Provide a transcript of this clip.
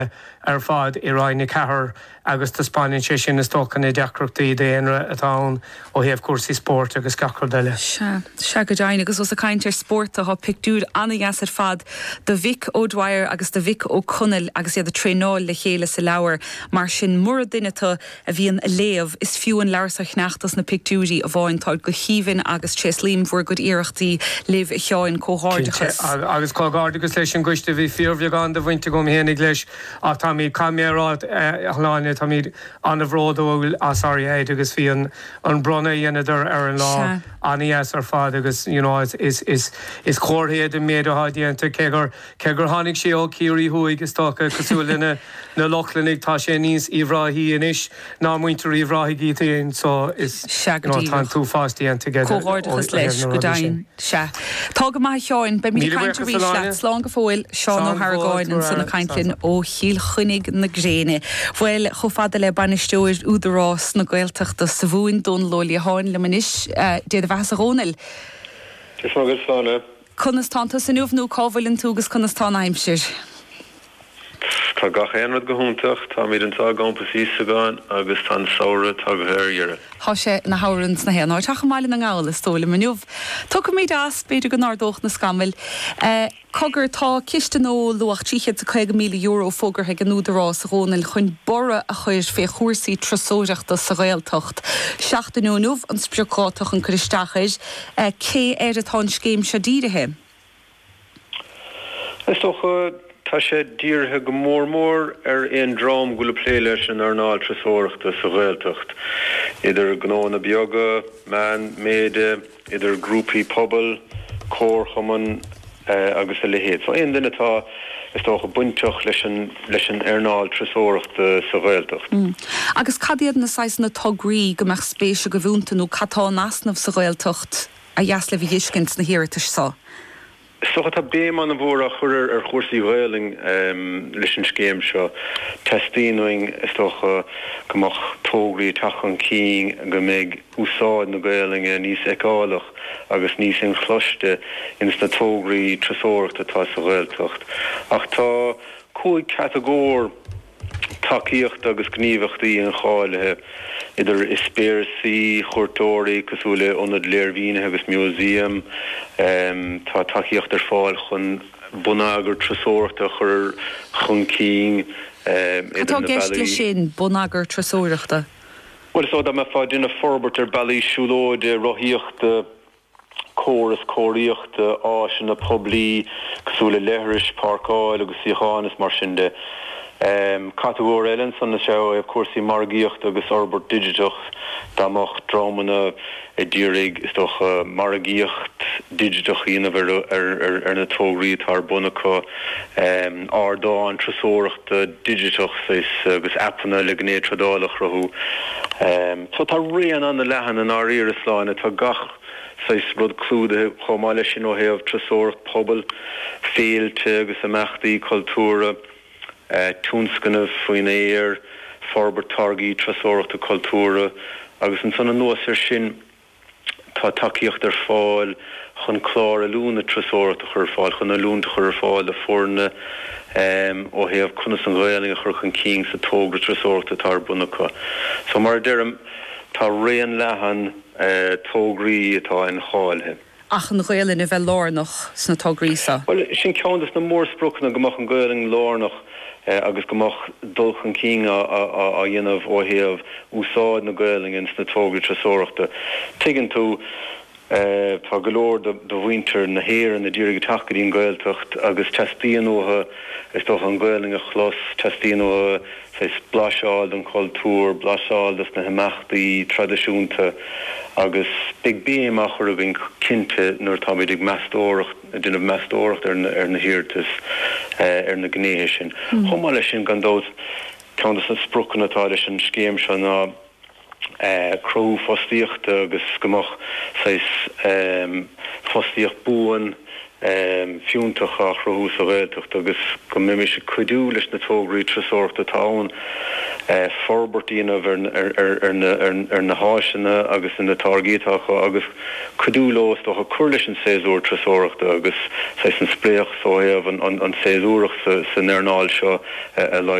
fad I ráinna cethir agus tá Spáinn sé sin is tócan I deacrachtaí déanra atá ó héamh cuasaí sport agus gachar deile. Se go deine agus os a caiintear sport a picúr anna gasar fad de Vic O'Dwyer agus de Vic O'Connell agus iad a tréáil le chéile sa leabhar mar sin mura duinetá a bhíon a léamh is fiú an leabharsach neachtas na pictúí a bháintáid go híhann agus tréslím bhór go iireachtaí libh I teáin cóthardachas. Agus cógádagus leis an gcuiste bhí fíormheagán de bhainte gom héananig leis ach tá mí camérád chláine tá míad an bhródóil asáí agus bhí an bronna dhéanaidir an lá anías fad agus is chórthaad an méad háidíanta cegur tháinig sé ó cíirí thuig is tócha cosúilena na lochlannig tá sé níos íomhráthí inis ná muintear íomhráthí gítaíon so is tá tú fástaíanta cóthardachas leis go dain se. Tá go maith teáin be mí caiinte rí le slán go fóil Seán Ó Hargáin an sanna caiintlinn ó Chiall Chuinnig na Gréine. Bhfuil chofada le banisteúir údarrás na Gaeltachta sa bhuain don lóí háin le manis déad a bheas a rónil. Is má gur fána. Conas tánta san uhnú cábhailinn túgus conas tá aimsir. Tá gach éanrad go húntaach, tá míad an tá gáin pasí sa gáin agus tá saora tá go héir. Tá sé na hárans na héanáid teach máile na ngála stóla maniuh. Tá go míad as beidir go nádóch na scamil. Cogur tá ciste nó luach tíchiad sa 5 milliún euro fógur ag an údarrás a rónil chun bora a chuir fé chósaí trasóireachta sa Gaeltacht. 16 an spreáach an Christachis cé atá scéim se díirithe. Is toch tá sé díirthe go mór ein drám go le pléiles an arnáil trasóireachta sa Gaeltacht. Idir gnóna beaga, man, méide, idir grúpaí pobl, cór chuman agus a lehéad. So ein duine is tócha bunteach leis an arnáil trasóireachta sa Gaeltacht. Agus cadíad na sais na tograí go meach spéise go bhúntaú catá nasnamh sa Gaeltacht a dheas le bhí hiiscint na hiiritas sa. So tá béim an bhór a chuir chósaí Ghaeling leis an scéim seo testínoing is tócha gomach tógraí tachan cíing go méid úsáid na Ghaeling níos eáalach agus níos in chluiste ins na tógraí trasóireachta tá sa Gaeltacht. Ach tá cúig categór takeíocht agus gníomhachtaí an cháilethe idir ispéirsaí, chuirtóirí, cosúla ionad léirmhíne agus muséum, tá takeíocht ar fáil chun bunagur trasóireachta chun cíing. Tá gceist le sin bunagur trasóireachta? Well, is óda me fá duna forbert ar bailí siúlóide rothíochta córas cóíochta áis na poblí cosúla leithris parcáil agus síochánas mar sin de categór Ellen san na seo of course margíocht agus orbert digitoch damach drámana dírig is doch margíocht digitoch íanamh ar na tógraí tar bunacha ardáin trasóireachta digitoch agus appanna le gné tradálach rathú. So tá rian an na lehan an áíir sláine tá gach sais rud clúde chomáile sin ó héamh trasóireacht pobl féilte agus amachtaí cultúra túnscanna faoin éir forbert targaí trasóireachta cultúra agus an sanna nuasar sin tá takeíocht ar fáil chun chlár a lúna trasóireachta chur fáil chun a lúnta chur fáil a fórna ó héamh cunas an Ghaeling a chur chun cíing sa tógra trasóireachta tar bunacha. So mar deirm tá réan lehan tógraí atá an cháilthe. Ach an Ghaeling a bheith lárnach sna tógraí sa? Well, sin ceantas na mór sprúcna gomach an Ghaeling lárnach agus gomach dulchan cíing a dhéanamh ó héamh úsáid na Ghaeling ins na tógraí trasóireachta. Tuigeann tú tá go leor do bhaintear na héir na díreaigh tacaín Gaeltacht agus testíon ótha is doch an Ghaeling a chlos testíon ótha blasáil an cultúr, blasáil na himachtaí tradiisiúnta agus big béim a chur a bhín cinnte nuair tá muid ag meastóireacht duine meastóireacht ar na hiirtas ar na gnéthe sin. Chomáile sin gandát ceantas na sprúchan atá leis an scéim se ná crú fostíochta agus gomach fostíocht buan fiúntach a chrothús a réiltecht agus go mimi se cuidú leis na tógraí tresórta táin forbertíanamh ar na háisina agus in na targétacha agus cuidú lós do a chuirlis an séúr tresóireachta agus sé an spréach sóhéamh an séúach sa nearnáil seo a